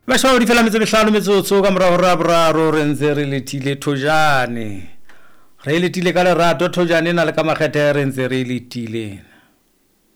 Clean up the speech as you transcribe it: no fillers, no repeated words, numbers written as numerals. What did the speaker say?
Bašwa di fela mehlano metsotso ka morago ra boraro re ntse re letile Thojane. Re letile ka lerato Thojane na le ka makgethe re ntse re letile.